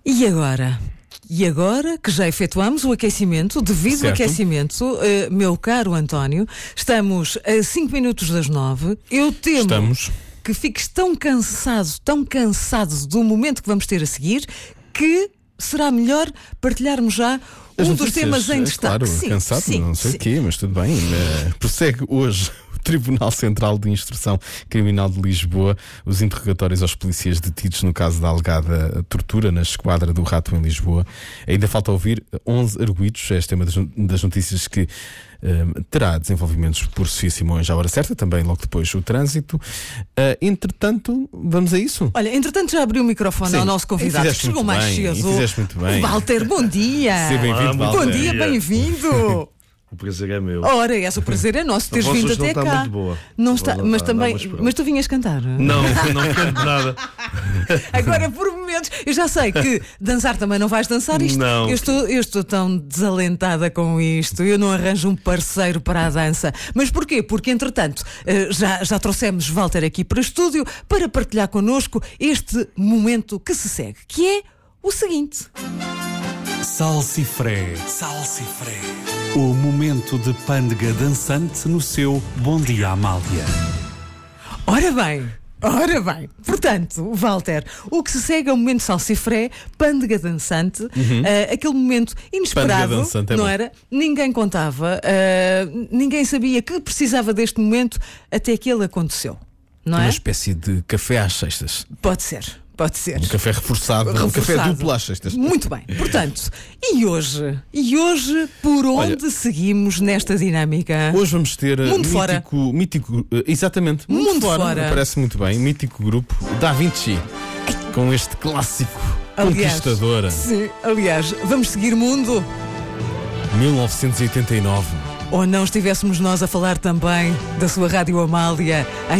E agora? E agora que já efetuamos o aquecimento, devido ao aquecimento, meu caro António, estamos a 5 minutos das 9. Eu temo que fiques tão cansado do momento que vamos ter a seguir, que será melhor partilharmos já um dos temas em destaque. Claro, cansado, não sei o quê, mas tudo bem. Prossegue hoje o Tribunal Central de Instrução Criminal de Lisboa os interrogatórios aos policiais detidos no caso da alegada tortura na esquadra do Rato em Lisboa. Ainda falta ouvir 11 arguidos. Esta é uma das notícias que terá desenvolvimentos por Sofia Simões à hora certa, também logo depois o trânsito. Entretanto, vamos a isso. Olha, entretanto já abri o microfone ao nosso convidado, que chegou mais cedo. Fizeste muito bem. Walter, bom dia. Seja bem-vindo, Walter. Bom dia, bem-vindo. O prazer é meu. Ora, o prazer é nosso teres vindo até cá. Não está muito boa. Não está, mas também. Mas tu vinhas cantar? Não canto nada. Agora, por momentos, eu já sei que dançar também não vais dançar isto. Não. Eu estou tão desalentada com isto. Eu não arranjo um parceiro para a dança. Mas porquê? Porque, entretanto, já trouxemos Walter aqui para o estúdio para partilhar connosco este momento que se segue, que é o seguinte. Salsifré. O momento de pândega dançante no seu Bom Dia Amália. Ora bem, portanto, Walter, o que se segue é o momento salsifré, pândega dançante, aquele momento inesperado, dançante, não era? Ninguém contava, ninguém sabia que precisava deste momento até que ele aconteceu, não é? Uma espécie de café às sextas. Pode ser. Um café reforçado. Um café duplo às sextas. Muito bem. Portanto, e hoje por onde seguimos nesta dinâmica? Hoje vamos ter mítico, exatamente, Mundo Fora. Parece muito bem, mítico grupo Da Vinci, com este clássico conquistadora. Sim, aliás, vamos seguir Mundo 1989. Ou não estivéssemos nós a falar também da sua Rádio Amália